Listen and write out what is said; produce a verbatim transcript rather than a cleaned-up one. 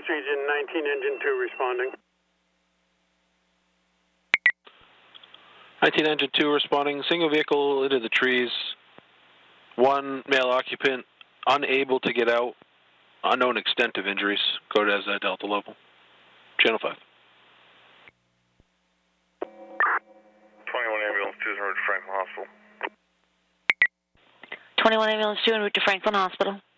Police Region nineteen, Engine two responding. nineteen Engine two responding. Single vehicle into the trees. One male occupant unable to get out. Unknown extent of injuries. Go to as a Delta level. Channel five. twenty-one Ambulance two is en route to Franklin Hospital. twenty-one Ambulance two en route to Franklin Hospital.